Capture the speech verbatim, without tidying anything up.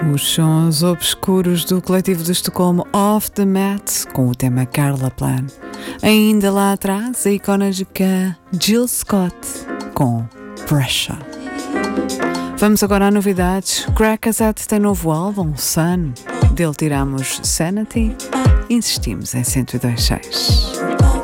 Os sons obscuros do coletivo de Estocolmo Off the Mat com o tema Carla Plan. Ainda lá atrás, a icónica Jill Scott com Pressure. Vamos agora a novidades. Greg Cassatt tem novo álbum, Sun. Dele tiramos Sanity. Insistimos em cento e dois ponto seis.